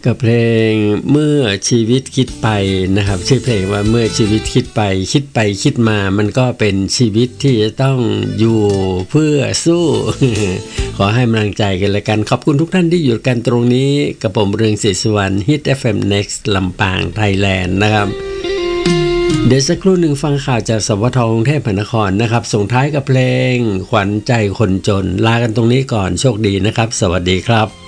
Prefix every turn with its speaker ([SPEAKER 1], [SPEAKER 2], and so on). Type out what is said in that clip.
[SPEAKER 1] กับเพลงเมื่อชีวิตคิดไปนะครับชื่อเพลงว่าเมื่อชีวิตคิดไปคิดมามันก็เป็นชีวิตที่จะต้องอยู่เพื่อสู้ ขอให้กำลังใจกันละกันขอบคุณทุกท่านที่อยู่กันตรงนี้กับผมเรืองศรีสุวรรณ Hit FM Next ลำปางไทยแลนด์นะครับเดี๋ยวสักครู่หนึ่งฟังข่าวจากสวทกรุงเทพมหานครนะครับส่งท้ายกับเพลงขวัญใจคนจนลากันตรงนี้ก่อนโชคดีนะครับสวัสดีครับ